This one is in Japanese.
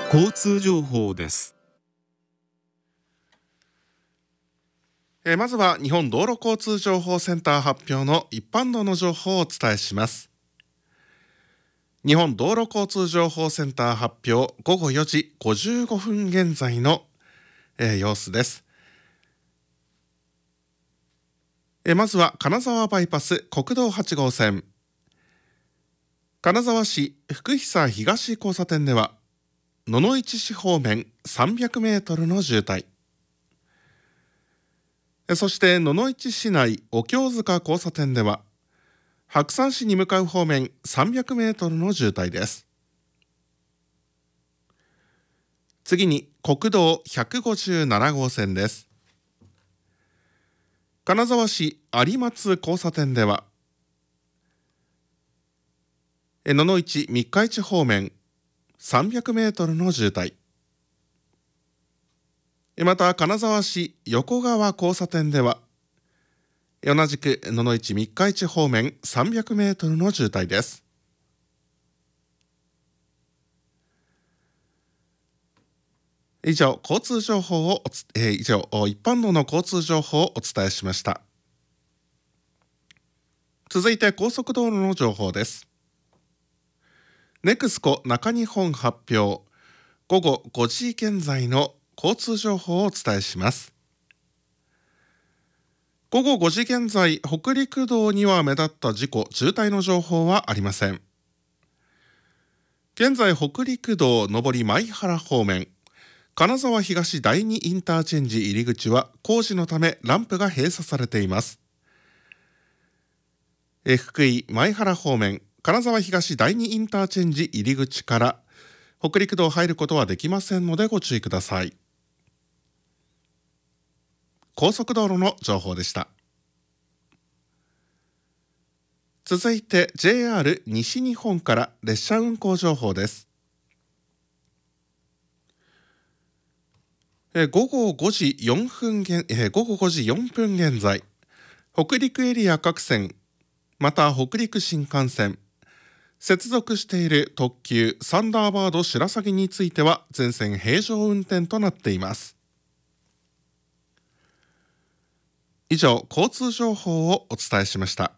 交通情報です。 まずは日本道路交通情報センター発表の一般道の情報をお伝えします。日本道路交通情報センター発表午後4時55分現在の、様子です。まずは金沢バイパス国道8号線、金沢市福久東交差点では野々市市方面300メートルの渋滞、そして野々市市内お経塚交差点では白山市に向かう方面300メートルの渋滞です。次に国道157号線です。金沢市有松交差点では野々市三日市方面300メートルの渋滞、また金沢市横川交差点では同じく野々市三日市方面300メートルの渋滞です。以上一般道の交通情報をお伝えしました。続いて高速道路の情報です。ネクスコ中日本発表午後5時現在の交通情報をお伝えします。午後5時現在、北陸道には目立った事故・渋滞の情報はありません。現在、北陸道上り舞原方面、金沢東第2インターチェンジ入り口は工事のためランプが閉鎖されています。福井舞原方面、金沢東第2インターチェンジ入り口から北陸道入ることはできませんのでご注意ください。高速道路の情報でした。続いて JR 西日本から列車運行情報です。午後5時4分現在、北陸エリア各線、また北陸新幹線、接続している特急サンダーバード白鷺については全線平常運転となっています。以上、交通情報をお伝えしました。